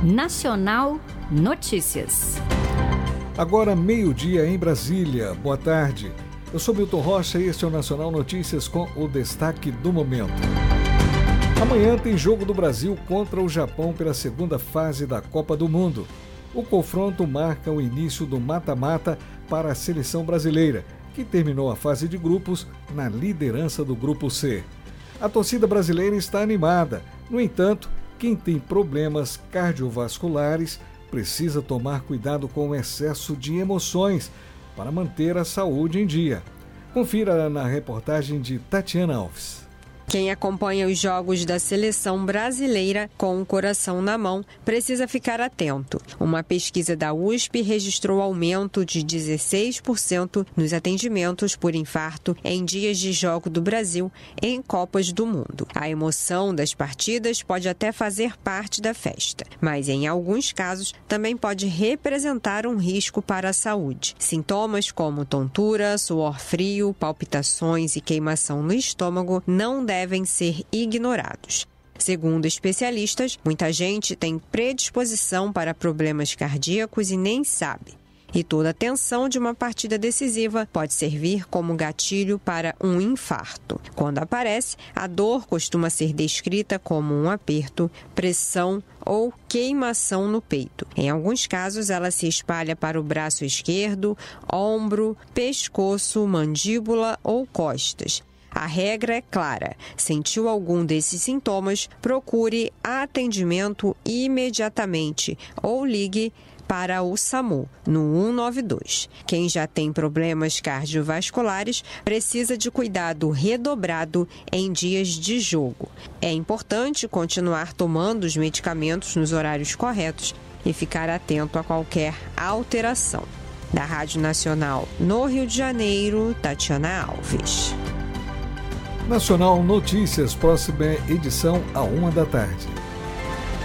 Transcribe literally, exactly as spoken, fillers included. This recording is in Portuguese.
Nacional Notícias. Agora meio-dia em Brasília. Boa tarde. Eu sou Milton Rocha e este é o Nacional Notícias com o destaque do momento. Amanhã tem jogo do Brasil contra o Japão pela segunda fase da Copa do Mundo. O confronto marca o início do mata-mata para a seleção brasileira, que terminou a fase de grupos na liderança do Grupo C. A torcida brasileira está animada. No entanto, quem tem problemas cardiovasculares precisa tomar cuidado com o excesso de emoções para manter a saúde em dia. Confira na reportagem de Tatiana Alves. Quem acompanha os jogos da seleção brasileira com o coração na mão precisa ficar atento. Uma pesquisa da U S P registrou aumento de dezesseis por cento nos atendimentos por infarto em dias de jogo do Brasil em Copas do Mundo. A emoção das partidas pode até fazer parte da festa, mas em alguns casos também pode representar um risco para a saúde. Sintomas como tontura, suor frio, palpitações e queimação no estômago não devem devem ser ignorados. Segundo especialistas, muita gente tem predisposição para problemas cardíacos e nem sabe. E toda a tensão de uma partida decisiva pode servir como gatilho para um infarto. Quando aparece, a dor costuma ser descrita como um aperto, pressão ou queimação no peito. Em alguns casos, ela se espalha para o braço esquerdo, ombro, pescoço, mandíbula ou costas. A regra é clara. Sentiu algum desses sintomas, procure atendimento imediatamente ou ligue para o SAMU no um nove dois. Quem já tem problemas cardiovasculares precisa de cuidado redobrado em dias de jogo. É importante continuar tomando os medicamentos nos horários corretos e ficar atento a qualquer alteração. Da Rádio Nacional no Rio de Janeiro, Tatiana Alves. Nacional Notícias, próxima edição à uma da tarde.